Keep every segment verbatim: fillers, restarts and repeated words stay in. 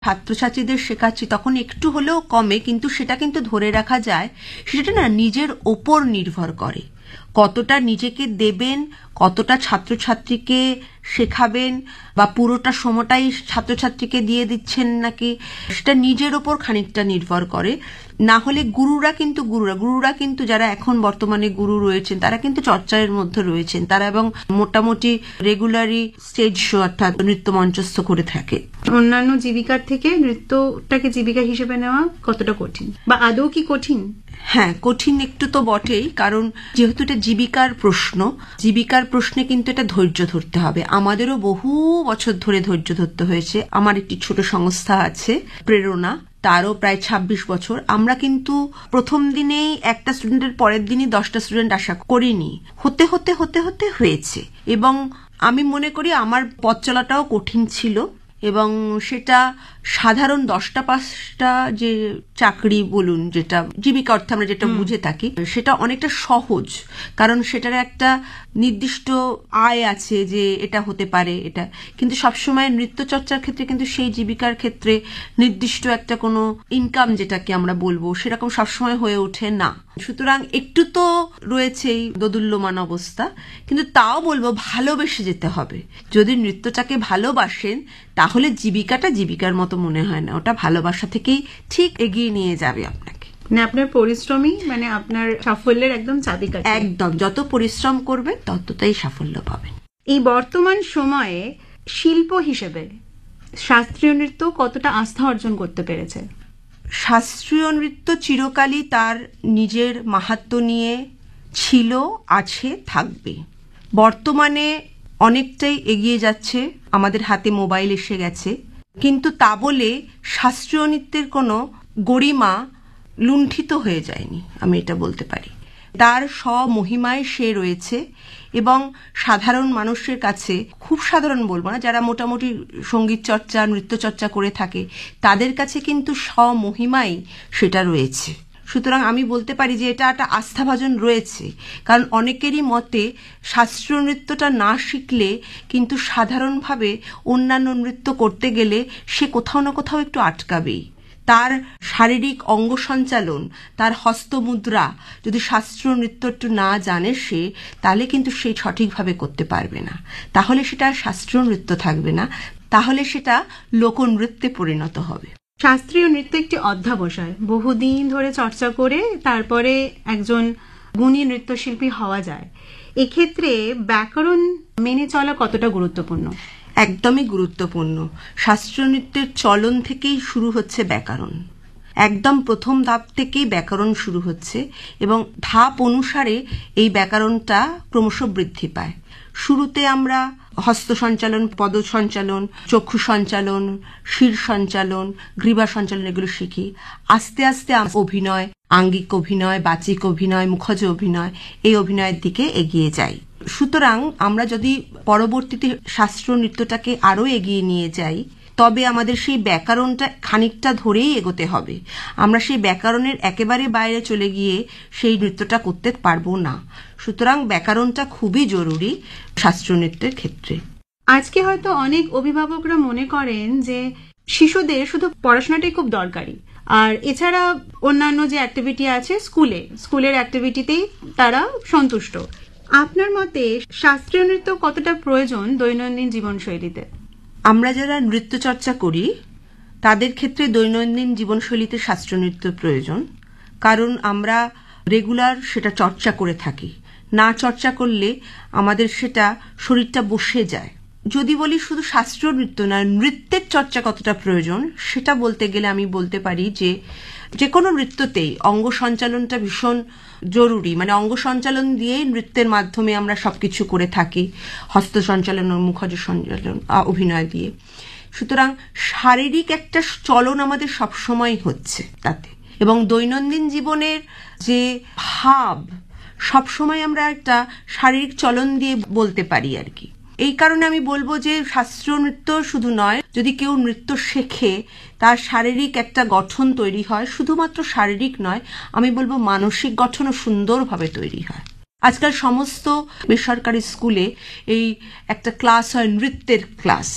ছাত্রছাত্রীদের শেখাচ্ছি তখন একটু হলেও কমে, কিন্তু সেটা কিন্তু ধরে রাখা যায়। সেটা না নিজের ওপর নির্ভর করে, কতটা নিজেকে দেবেন, কতটা ছাত্রছাত্রীকে শেখাবেন, বা পুরোটা সময়টাই ছাত্রছাত্রীকে দিয়ে দিচ্ছেন নাকি, সেটা নিজের ওপর খানিকটা নির্ভর করে। না হলে গুরুরা কিন্তু গুরুরা গুরুরা কিন্তু যারা এখন বর্তমানে গুরু রয়েছেন তারা কিন্তু চর্চার মধ্যে রয়েছেন, তারা এবং মোটামুটি রেগুলারই স্টেজ শো অর্থাৎ নৃত্য মঞ্চস্থ করে থাকে। অন্যান্য জীবিকার থেকে নৃত্যটাকে জীবিকা হিসেবে নেওয়া কতটা কঠিন, বা আদৌ কি কঠিন? হ্যাঁ, কঠিন একটু তো বটেই, কারণ যেহেতু এটা জীবিকার প্রশ্ন, জীবিকার প্রশ্নে কিন্তু এটা ধৈর্য ধরতে হবে। আমাদেরও বহু বছর ধরে ধৈর্য ধরতে হয়েছে। আমার একটি ছোট সংস্থা আছে প্রেরণা, তারও প্রায় ছাব্বিশ বছর। আমরা কিন্তু প্রথম দিনেই একটা স্টুডেন্টের পরের দিনই দশটা স্টুডেন্ট আশা করিনি, হতে হতে হতে হতে হয়েছে। এবং আমি মনে করি আমার পথ চলাটাও কঠিন ছিল, এবং সেটা সাধারণ দশটা পাঁচটা যে চাকরি বলুন, যেটা জীবিকা অর্থে আমরা যেটা বুঝে থাকি, সেটা অনেকটা সহজ, কারণ সেটার একটা নির্দিষ্ট আয় আছে যে এটা হতে পারে এটা। কিন্তু সবসময় নৃত্য চর্চার ক্ষেত্রে কিন্তু সেই জীবিকার ক্ষেত্রে নির্দিষ্ট একটা কোনো ইনকাম যেটাকে আমরা বলবো সেরকম সবসময় হয়ে ওঠে না। সুতরাং একটু তো রয়েছেই দোদুল্যমান অবস্থা, কিন্তু তাও বলবো ভালোবেসে যেতে হবে। যদি নৃত্যটাকে ভালোবাসেন তাহলে জীবিকাটা জীবিকার মতো মনে হয় না, ওটা ভালোবাসা থেকেই ঠিক এগিয়ে নিয়ে যাবে আপনাকে। মানে আপনার পরিশ্রমই মানে আপনার সাফল্যের একদম চাবিকাঠি। একদম, যত পরিশ্রম করবেন ততটাই সাফল্য পাবেন। এই বর্তমান সময়ে শিল্প হিসেবে শাস্ত্রীয় নৃত্য কতটা আস্থা অর্জন করতে পেরেছে? শাস্ত্রীয় নৃত্য চিরকালই তার নিজের মাহাত্ম্য নিয়ে ছিল, আছে, থাকবে। বর্তমানে অনেকটাই এগিয়ে যাচ্ছে, আমাদের হাতে মোবাইল এসে গেছে, কিন্তু তা বলে শাস্ত্রীয় নৃত্যের কোনো গরিমা লুণ্ঠিত হয়ে যায়নি, আমি এটা বলতে পারি। তার স্বমহিমায় সে রয়েছে, এবং সাধারণ মানুষের কাছে, খুব সাধারণ বলবো না, যারা মোটামুটি সঙ্গীত চর্চা নৃত্য চর্চা করে থাকে তাদের কাছে কিন্তু স্বমহিমাই সেটা রয়েছে। সুতরাং আমি বলতে পারি যে এটা একটা আস্থাভাজন রয়েছে, কারণ অনেকেরই মতে শাস্ত্রীয় নৃত্যটা না শিখলে কিন্তু সাধারণভাবে অন্যান্য নৃত্য করতে গেলে সে কোথাও না কোথাও একটু আটকাবেই। তার শারীরিক অঙ্গ সঞ্চালন, তার হস্তমুদ্রা যদি শাস্ত্রীয় নৃত্য একটু না জানে সে, তাহলে কিন্তু সে সঠিকভাবে করতে পারবে না, তাহলে সেটা শাস্ত্রীয় নৃত্য থাকবে না, তাহলে সেটা লোকনৃত্যে পরিণত হবে। শাস্ত্রীয় নৃত্য একটি অধ্যাবসায়, বহুদিন ধরে চর্চা করে তারপরে একজন গুণী নৃত্যশিল্পী হওয়া যায়। এক্ষেত্রে ব্যাকরণ মেনে চলা কতটা গুরুত্বপূর্ণ? একদমই গুরুত্বপূর্ণ। শাস্ত্রীয় নৃত্যের চলন থেকেই শুরু হচ্ছে ব্যাকরণ, একদম প্রথম ধাপ থেকেই ব্যাকরণ শুরু হচ্ছে, এবং ধাপ অনুসারে এই ব্যাকরণটা ক্রমশ বৃদ্ধি পায়। শুরুতে আমরা হস্ত সঞ্চালন, পদ সঞ্চালন, চক্ষু সঞ্চালন, শির সঞ্চালন, গ্রীবা সঞ্চালন এগুলো শিখি। আস্তে আস্তে অভিনয়, আঙ্গিক অভিনয়, বাচিক অভিনয়, মুখজ অভিনয়, এই অভিনয়ের দিকে এগিয়ে যাই। সুতরাং আমরা যদি পরবর্তীতে শাস্ত্রীয় নৃত্যটাকে আরো এগিয়ে নিয়ে যাই, তবে আমাদের সেই ব্যাকরণটা খানিকটা ধরেই এগোতে হবে। আমরা সেই ব্যাকরণের একেবারে বাইরে চলে গিয়ে সেই নৃত্যটা করতে পারবো না। সুতরাং ব্যাকরণটা খুবই জরুরি শাস্ত্রীয় নৃত্যের ক্ষেত্রে। আজকে হয়তো অনেক অভিভাবকরা মনে করেন যে শিশুদের শুধু পড়াশোনাটাই খুব দরকারি, আর এছাড়া অন্যান্য যে অ্যাক্টিভিটি আছে স্কুলে স্কুলের অ্যাক্টিভিটিতেই তারা সন্তুষ্ট। আপনার মতে শাস্ত্রীয় নৃত্য কতটা প্রয়োজন দৈনন্দিন জীবনশৈলীতে? আমরা যারা নৃত্য চর্চা করি তাদের ক্ষেত্রে দৈনন্দিন জীবনশৈলীতে শাস্ত্রীয় নৃত্য প্রয়োজন, কারণ আমরা রেগুলার সেটা চর্চা করে থাকি। না চর্চা করলে আমাদের সেটা শরীরটা বসে যায়। যদি বলি শুধু শাস্ত্রীয় নৃত্য না, নৃত্যের চর্চা কতটা প্রয়োজন সেটা বলতে গেলে আমি বলতে পারি যে যে কোনো নৃত্যতেই অঙ্গ সঞ্চালনটা ভীষণ জরুরি। মানে অঙ্গ সঞ্চালন দিয়েই নৃত্যের মাধ্যমে আমরা সবকিছু করে থাকি, হস্ত সঞ্চালন, মুখজ সঞ্চালন, অভিনয় দিয়ে। সুতরাং শারীরিক একটা চলন আমাদের সবসময় হচ্ছে তাতে, এবং দৈনন্দিন জীবনের যে ভাব সবসময় আমরা একটা শারীরিক চলন দিয়ে বলতে পারি আর কি। এই কারণে আমি বলবো যে শাস্ত্রীয় নৃত্য শুধু নয়, যদি কেউ নৃত্য শেখে তার শারীরিক একটা গঠন তৈরি হয়, শুধুমাত্র শারীরিক নয়, আমি বলবো মানসিক গঠনও সুন্দরভাবে তৈরি হয়। আজকাল সমস্ত বেসরকারি স্কুলে এই একটা ক্লাস হয় নৃত্যের ক্লাস,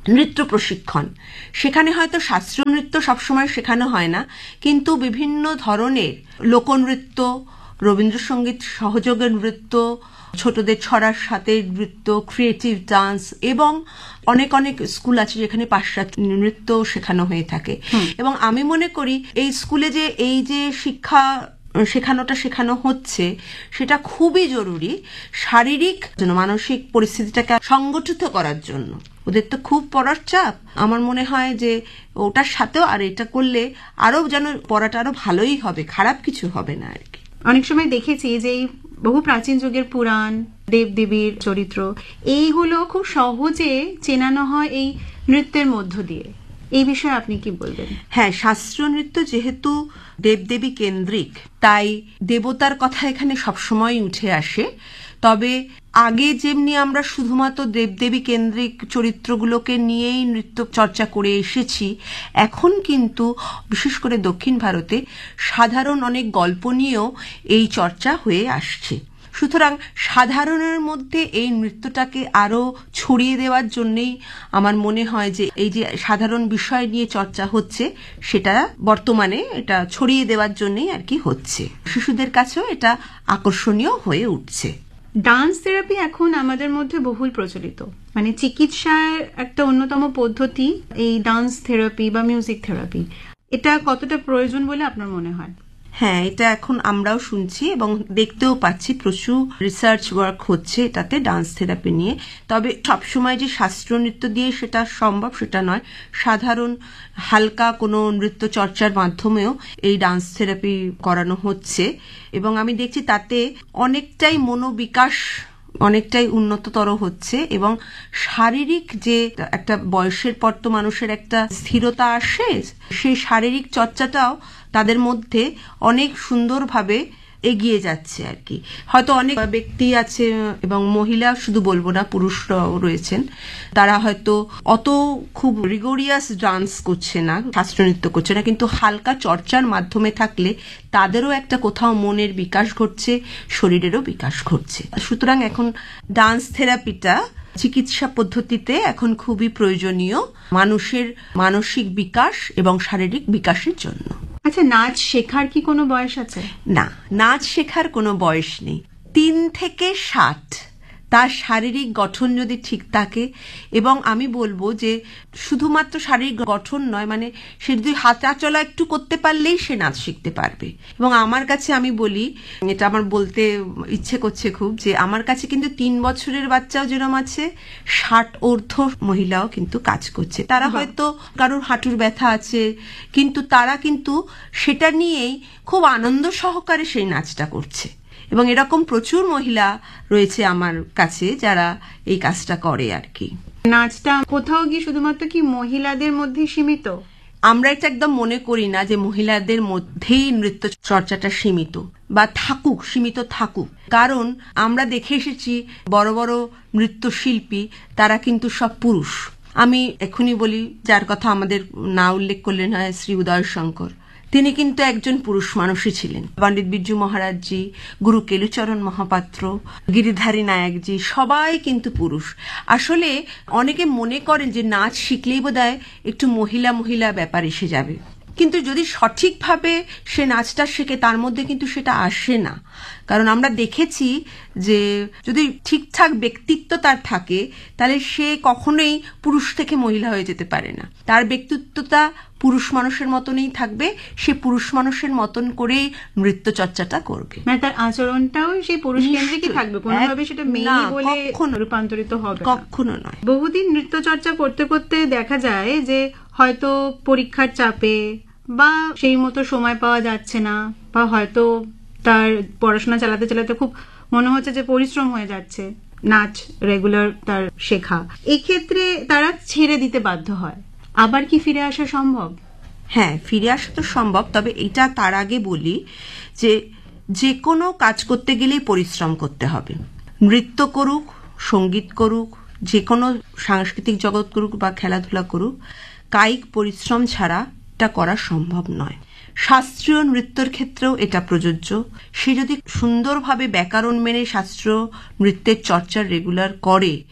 নৃত্য প্রশিক্ষণ, সেখানে হয়তো শাস্ত্রীয় নৃত্য সবসময় শেখানো হয় না, কিন্তু বিভিন্ন ধরনের লোকনৃত্য, রবীন্দ্রসঙ্গীত সহযোগের নৃত্য, ছোটদের ছড়ার সাথে নৃত্য, ক্রিয়েটিভ ডান্স, এবং অনেক অনেক স্কুল আছে যেখানে পাশ্চাত্য নৃত্য শেখানো হয়ে থাকে। এবং আমি মনে করি এই স্কুলে যে এই যে শিক্ষা শেখানোটা শেখানো হচ্ছে সেটা খুবই জরুরি শারীরিক জন্য, মানসিক পরিস্থিতিটাকে সংগঠিত করার জন্য। ওদের তো খুব পড়ার চাপ, আমার মনে হয় যে ওটার সাথেও আর এটা করলে আরো যেন পড়াটা আরো ভালোই হবে, খারাপ কিছু হবে না আর কি। অনেক সময় দেখেছি যে এই বহু প্রাচীন যুগের পুরাণ, দেবদেবীর চরিত্র, এইগুলো খুব সহজে চেনানো হয় এই নৃত্যের মধ্য দিয়ে। এই বিষয়ে আপনি কি বলবেন? হ্যাঁ, শাস্ত্রীয় নৃত্য যেহেতু দেবদেবী কেন্দ্রিক, তাই দেবতার কথা এখানে সবসময় উঠে আসে। তবে আগে যেমনি আমরা শুধুমাত্র দেবদেবী কেন্দ্রিক চরিত্রগুলোকে নিয়েই নৃত্য চর্চা করে এসেছি, এখন কিন্তু বিশেষ করে দক্ষিণ ভারতে সাধারণ অনেক গল্প নিয়েও এই চর্চা হয়ে আসছে। সুতরাং সাধারণের মধ্যে এই নৃত্যটাকে আরো ছড়িয়ে দেওয়ার জন্যই আমার মনে হয় যে এই যে সাধারণ বিষয় নিয়ে চর্চা হচ্ছে সেটা বর্তমানে এটা ছড়িয়ে দেওয়ার জন্যই আর কি হচ্ছে, শিশুদের কাছেও এটা আকর্ষণীয় হয়ে উঠছে। ডান্স থেরাপি এখন আমাদের মধ্যে বহুল প্রচলিত, মানে চিকিৎসার একটা অন্যতম পদ্ধতি এই ডান্স থেরাপি বা মিউজিক থেরাপি। এটা কতটা প্রয়োজন বলে আপনার মনে হয়? হ্যাঁ, এটা এখন আমরাও শুনছি এবং দেখতেও পাচ্ছি, প্রচুর রিসার্চ ওয়ার্ক হচ্ছে এটাতে ডান্স থেরাপি নিয়ে। তবে সবসময় যে শাস্ত্রীয় নৃত্য দিয়ে সেটা সম্ভব সেটা নয়, সাধারণ হালকা কোনো নৃত্য চর্চার মাধ্যমেও এই ডান্স থেরাপি করানো হচ্ছে এবং আমি দেখছি তাতে অনেকটাই মনোবিকাশ অনেকটাই উন্নততর হচ্ছে এবং শারীরিক যে একটা বয়সের পর তো মানুষের একটা স্থিরতা আসে, সেই শারীরিক চর্চাটাও তাদের মধ্যে অনেক সুন্দরভাবে এগিয়ে যাচ্ছে আর কি। হয়তো অনেক ব্যক্তি আছে এবং মহিলা শুধু বলবো না, পুরুষরাও রয়েছেন, তারা হয়তো অত খুব রিগোরিয়াস ডান্স করছে না, শাস্ত্রীয় নৃত্য করছে না, কিন্তু হালকা চর্চার মাধ্যমে থাকলে তাদেরও একটা কোথাও মনের বিকাশ ঘটছে, শরীরেরও বিকাশ ঘটছে। সুতরাং এখন ডান্স থেরাপিটা চিকিৎসা পদ্ধতিতে এখন খুবই প্রয়োজনীয় মানুষের মানসিক বিকাশ এবং শারীরিক বিকাশের জন্য। আচ্ছা, নাচ শেখার কি কোনো বয়স আছে? না, নাচ শেখার কোনো বয়স নেই। তিন থেকে ষাট তার শারীরিক গঠন যদি ঠিক থাকে, এবং আমি বলবো যে শুধুমাত্র শারীরিক গঠন নয়, মানে সে যদি হাঁটা চলা একটু করতে পারলেই সে নাচ শিখতে পারবে। এবং আমার কাছে আমি বলি, এটা আমার বলতে ইচ্ছে করছে খুব, যে আমার কাছে কিন্তু তিন বছরের বাচ্চাও যেরকম আছে, ষাট ঊর্ধ্ব মহিলাও কিন্তু কাজ করছে। তারা হয়তো কারোর হাঁটুর ব্যথা আছে, কিন্তু তারা কিন্তু সেটা নিয়েই খুব আনন্দ সহকারে সেই নাচটা করছে। এবং এরকম প্রচুর মহিলা রয়েছে আমার কাছে যারা এই কাজটা করে আর কি। নাচটা কোথাও গিয়ে শুধুমাত্র কি মহিলাদের মধ্যে সীমিত? আমরা এটা একদম মনে করি না যে মহিলাদের মধ্যেই নৃত্য চর্চাটা সীমিত বা থাকুক, সীমিত থাকুক। কারণ আমরা দেখে এসেছি বড় বড় নৃত্যশিল্পী তারা কিন্তু সব পুরুষ। আমি এখনই বলি, যার কথা আমাদের না উল্লেখ করলেন হয়, শ্রী উদয় শঙ্কর, তিনি কিন্তু একজন পুরুষ মানুষই ছিলেন। পণ্ডিত বিরজু মহারাজজি, গুরু কেলুচরণ মহাপাত্র, গিরিধারী নায়কজি, সবাই কিন্তু পুরুষ। আসলে অনেকে মনে করেন যে নাচ শিখলেই বোধহয় একটু মহিলা মহিলা ব্যাপার এসে যাবে, কিন্তু যদি সঠিকভাবে সে নাচটা শেখে তার মধ্যে কিন্তু সেটা আসে না। কারণ আমরা দেখেছি যে যদি ঠিকঠাক ব্যক্তিত্ব তার থাকে তাহলে সে কখনোই পুরুষ থেকে মহিলা হয়ে যেতে পারে না। তার ব্যক্তিত্বটা পুরুষ মানুষের মতনই থাকবে, সে পুরুষ মানুষের মতন করেই নৃত্য চর্চাটা করবে, মানে তার আচরণটাও সেই পুরুষ কেন্দ্রিকই থাকবে, কোনোভাবে সেটা মেয়ে বলে রূপান্তরিত হবে কখনো নয়। বহুদিন নৃত্য চর্চা করতে করতে দেখা যায় যে হয়তো পরীক্ষার চাপে বা সেই মতো সময় পাওয়া যাচ্ছে না, বা হয়তো তার পড়াশোনা চালাতে চালাতে খুব মনে হচ্ছে যে পরিশ্রম হয়ে যাচ্ছে, নাচ রেগুলার তার শেখা, এই ক্ষেত্রে তারা ছেড়ে দিতে বাধ্য হয়। আবার কি ফিরে আসা সম্ভব? হ্যাঁ, ফিরে আসা তো সম্ভব, তবে এটা তার আগে বলি যে যে কোনো কাজ করতে গেলেই পরিশ্রম করতে হবে। নৃত্য করুক, সঙ্গীত করুক, যে কোনো সাংস্কৃতিক জগৎ করুক বা খেলাধুলা করুক, কায়িক পরিশ্রম ছাড়া এটা করা সম্ভব নয়। শাস্ত্রীয় নৃত্যের ক্ষেত্রেও এটা প্রযোজ্য। সে যদি সুন্দরভাবে ব্যাকরণ মেনে শাস্ত্রীয় নৃত্যের চর্চা রেগুলার করে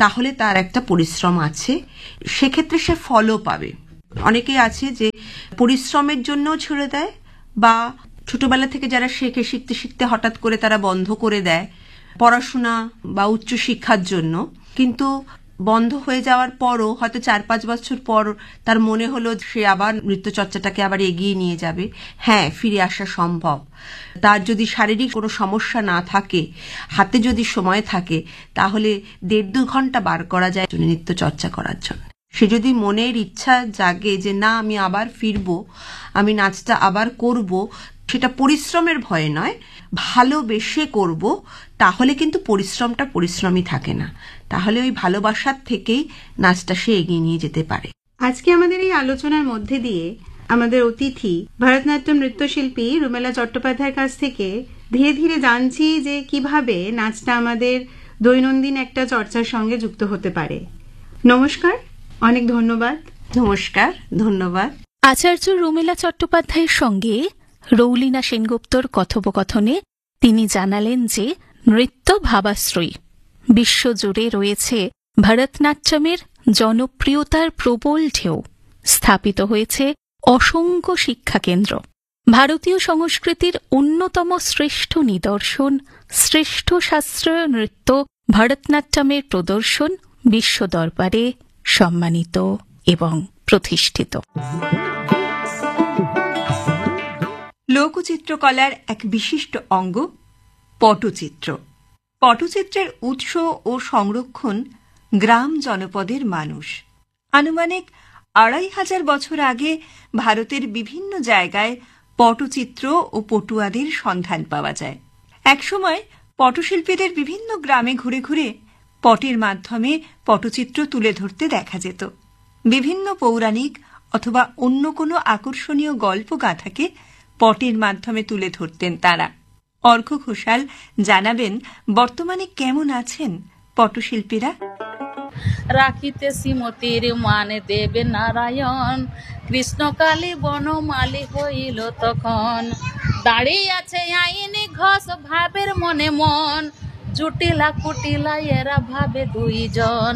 তাহলে তার একটা পরিশ্রম আছে, সেক্ষেত্রে সে ফলও পাবে। অনেকেই আছে যে পরিশ্রমের জন্যও ছেড়ে দেয়, বা ছোটবেলা থেকে যারা শেখে, শিখতে শিখতে হঠাৎ করে তারা বন্ধ করে দেয় পড়াশোনা বা উচ্চশিক্ষার জন্য, কিন্তু বন্ধ হয়ে যাওয়ার পরও হয়তো চার পাঁচ বছর পর তার মনে হলো সে আবার নৃত্যচর্চাটাকে আবার এগিয়ে নিয়ে যাবে। হ্যাঁ, ফিরে আসা সম্ভব। তার যদি শারীরিক কোনো সমস্যা না থাকে, হাতে যদি সময় থাকে, তাহলে দেড় দু ঘন্টা বার করা যায় নৃত্যচর্চা করার জন্য। সে যদি মনের ইচ্ছা জাগে যে না আমি আবার ফিরবো, আমি নাচটা আবার করব, সেটা পরিশ্রমের ভয়ে নয়, ভালোবেসে করব, তাহলে কিন্তু পরিশ্রমটা পরিশ্রমই থাকে না, তাহলে ওই ভালোবাসার থেকেই নাচটা সে এগিয়ে নিয়ে যেতে পারে। আজকে আমাদের এই আলোচনার মধ্যে দিয়ে আমাদের অতিথি ভারতনাট্যম নৃত্যশিল্পী রুমেলা চট্টোপাধ্যায়ের কাছ থেকে ধীরে ধীরে জানছি যে কিভাবে নাচটা আমাদের দৈনন্দিন একটা চর্চার সঙ্গে যুক্ত হতে পারে। নমস্কার, অনেক ধন্যবাদ। নমস্কার, ধন্যবাদ। আচার্য রুমেলা চট্টোপাধ্যায়ের সঙ্গে রৌলিনা সেনগুপ্তর কথোপকথনে তিনি জানালেন যে নৃত্য ভাবাশ্রয়ী, বিশ্বজুড়ে রয়েছে ভারতনাট্যমের জনপ্রিয়তার প্রবল ঢেউ, স্থাপিত হয়েছে অসংখ্য শিক্ষাকেন্দ্র। ভারতীয় সংস্কৃতির অন্যতম শ্রেষ্ঠ নিদর্শন, শ্রেষ্ঠ শাস্ত্রীয় নৃত্য ভারতনাট্যমের প্রদর্শন বিশ্ব দরবারে সম্মানিত এবং প্রতিষ্ঠিত। লোকচিত্রকলার এক বিশিষ্ট অঙ্গ পটচিত্র। পটচিত্রের উৎস ও সংরক্ষণ গ্রাম জনপদের মানুষ। আনুমানিক আড়াই হাজার বছর আগে ভারতের বিভিন্ন জায়গায় পটচিত্র ও পটুয়াদের সন্ধান পাওয়া যায়। একসময় পটশিল্পীদের বিভিন্ন গ্রামে ঘুরে ঘুরে পটের মাধ্যমে পটচিত্র তুলে ধরতে দেখা যেত। বিভিন্ন পৌরাণিক অথবা অন্য কোনো আকর্ষণীয় গল্প গাথাকে পটের মাধ্যমে তুলে ধরতেন তারা। অর্ঘ ঘোষাল জানাবেন বর্তমানে কেমন আছেন পটশিল্পীরা। রাখিতে শ্রীমতীর মানে দেবে নারায়ণ, কৃষ্ণকালী বনমালী হইল তখন। দাঁড়িয়ে আছে আইনি ঘোষ ভাবের মনে মন, জুটিলা কুটিলা এরা ভাবে দুইজন।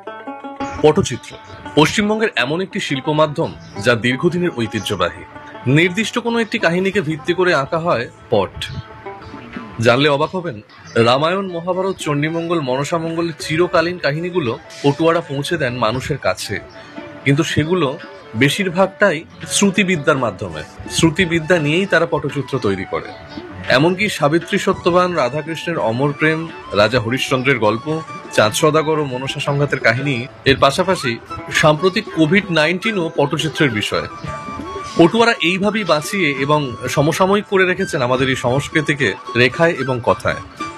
পটচিত্র পশ্চিমবঙ্গের এমন একটি শিল্প মাধ্যম যা দীর্ঘদিনের ঐতিহ্যবাহী। নির্দিষ্ট কোনো একটি কাহিনীকে ভিত্তি করে আঁকা হয় পট। জানলে অবাক হবেন, রামায়ণ, মহাভারত, চণ্ডীমঙ্গল, মনসামঙ্গলের চিরকালীন কাহিনীগুলো পটুয়ারা পৌঁছে দেন মানুষের কাছে, কিন্তু সেগুলো বেশিরভাগটাই শ্রুতিবিদ্যার মাধ্যমে। শ্রুতিবিদ্যা নিয়েই তারা পটচিত্র তৈরি করে। এমনকি সাবিত্রী সত্যবান, রাধাকৃষ্ণের অমর প্রেম, রাজা হরিশ্চন্দ্রের গল্প, চাঁদ সদাগর ও মনসা সংঘাতের কাহিনী, এর পাশাপাশি সাম্প্রতিক কোভিড নাইন্টিনও পটচিত্রের বিষয়। পটুয়ারা এইভাবেই বাঁচিয়ে এবং সমসাময়িক করে রেখেছেন আমাদের এই সংস্কৃতিকে রেখায় এবং কথায়।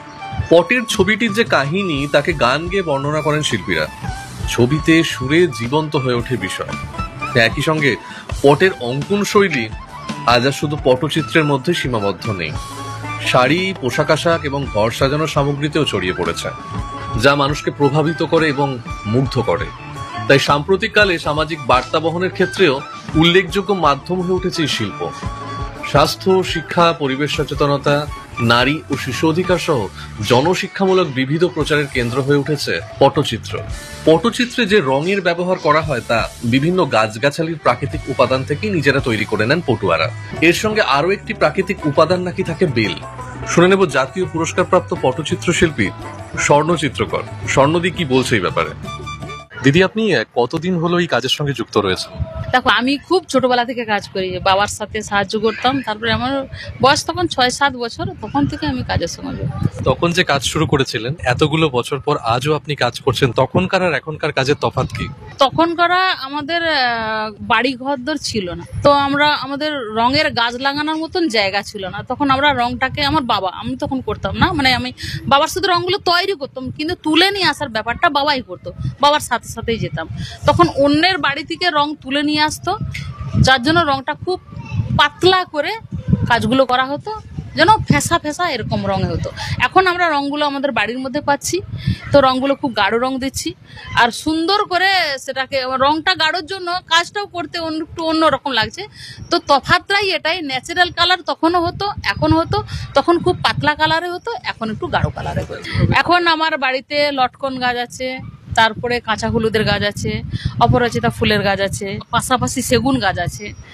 পটের ছবিটির যে কাহিনী তাকে গান গেয়ে বর্ণনা করেন শিল্পীরা। ছবিতে সুরে জীবন্ত হয়ে ওঠে বিষয়। একই সঙ্গে পটের অঙ্কন শৈলী আজ আর শুধু পটচিত্রের মধ্যে সীমাবদ্ধ নেই, শাড়ি, পোশাক আশাক এবং ঘর সাজানোর সামগ্রীতেও ছড়িয়ে পড়েছে, যা মানুষকে প্রভাবিত করে এবং মুগ্ধ করে। তাই সাম্প্রতিককালে সামাজিক বার্তা বহনের ক্ষেত্রেও উল্লেখযোগ্য মাধ্যম হয়ে উঠেছে এই শিল্প। স্বাস্থ্য, শিক্ষা, পরিবেশ সচেতনতা, নারী ও শিশু অধিকার সহ জনশিক্ষামূলক বিবিধ প্রচারের কেন্দ্র হয়ে উঠেছে পটচিত্র। পটচিত্রে যে রঙের ব্যবহার করা হয় তা বিভিন্ন গাছগাছালির প্রাকৃতিক উপাদান থেকেই নিজেরা তৈরি করে নেন পটুয়ারা। এর সঙ্গে আরো একটি প্রাকৃতিক উপাদান নাকি থাকে বেল। শুনে নেব জাতীয় পুরস্কারপ্রাপ্ত পটচিত্র শিল্পী স্বর্ণ চিত্রকর। স্বর্ণদি কি বলছে এই ব্যাপারে। দিদি, আপনি কতদিন হলো এই কাজের সঙ্গে যুক্ত রয়েছেন? দেখো, আমি খুব ছোটবেলা থেকে কাজ করি, বাবার সাথে সাহায্য করতাম। তারপরে আমার বয়স তখন ছয় সাত বছর, তখন থেকে আমি কাজের সঙ্গে যুক্ত। তখন যে কাজ শুরু করেছিলেন, এতগুলো বছর পর আজও আপনি কাজ করছেন, তখনকার আর এখনকার কাজের তফাৎ কি? তখনকার আমাদের বাড়ি ঘরদর ছিল না, তো আমরা আমাদের রঙের গাছ লাগানোর মতন জায়গা ছিল না। তখন আমরা রংটাকে, আমার বাবা, আমি তখন করতাম না, মানে আমি বাবার সাথে রংগুলো তৈরি করতাম, কিন্তু তুলে নিয়ে আসার ব্যাপারটা বাবাই করতো। বাবার সাথে সাথেই যেতাম। তখন অন্যের বাড়ি থেকে রং তুলে নিয়ে আসতো, যার জন্য রংটা খুব পাতলা করে কাজগুলো করা হতো, যেন ফেঁসা ফেঁসা এরকম রঙ হতো। এখন আমরা রঙগুলো আমাদের বাড়ির মধ্যে পাচ্ছি, তো রঙগুলো খুব গাঢ় রং দিচ্ছি, আর সুন্দর করে সেটাকে রংটা গাঢ়র জন্য কাজটাও করতে একটু অন্যরকম লাগছে। তো তফাৎটাই এটাই, ন্যাচারাল কালার তখনও হতো, এখন হতো। তখন খুব পাতলা কালারে হতো, এখন একটু গাঢ় কালারে হতো। এখন আমার বাড়িতে লটকন গাছ আছে, তারপরে কাঁচা হলুদের গাছ আছে, অপরাজিতা ফুলের গাছ আছে, পাশাপাশি সেগুন গাছ আছে।